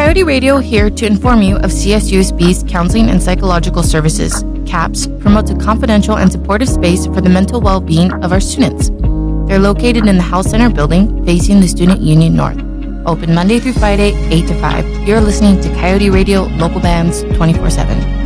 Coyote Radio here to inform you of CSUSB's Counseling and Psychological Services. CAPS promotes a confidential and supportive space for the mental well-being of our students. They're located in the House Center building facing the Student Union North. Open Monday through Friday, 8 to 5. You're listening to Coyote Radio, local bands, 24/7.